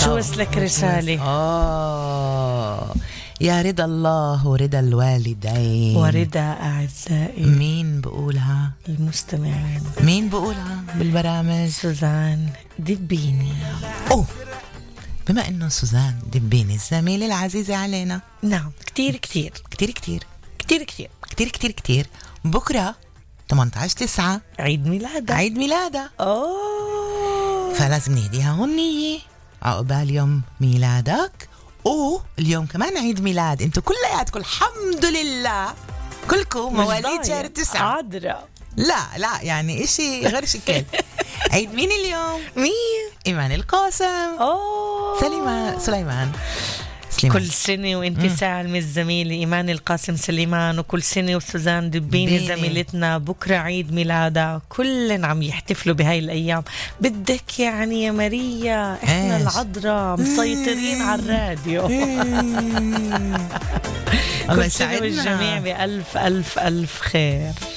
شو وصلك رسالة؟ يا رضا الله ورضا الوالدين ورضا أعزائي. مين بقولها؟ المستمعين. مين بقولها بالبرامج؟ سوزان دبيني. بما إنه سوزان دبيني الزميلة العزيزة علينا. نعم كتير كتير كتير كتير كتير كتير كتير كتير كتير. بكرة 18/9 عيد ميلادها. عيد ميلادها. فلازم نهديها هنية عقبال يوم ميلادك. اليوم كمان عيد ميلاد انتو كلياتكم الحمد لله كلكم مواليد شهر 9. عادرة. لا يعني اشي غير شكل. عيد مين اليوم؟ مين؟ إيمان القاسم. سليمان. كل سنة وانت سالمة الزميلة إيمان القاسم سليمان، وكل سنة وسوزان دبيني زميلتنا بكرة عيد ميلادها. كلنا عم يحتفلوا بهاي الأيام. بدك يعني يا ماريا احنا العذراء مسيطرين على الراديو. الله يسعدنا. الجميع بألف ألف ألف خير.